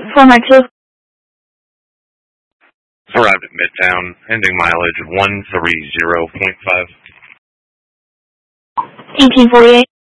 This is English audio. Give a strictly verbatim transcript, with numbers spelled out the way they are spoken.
four nine two. Arrived at Midtown, ending mileage one three zero point five. eighteen forty-eight.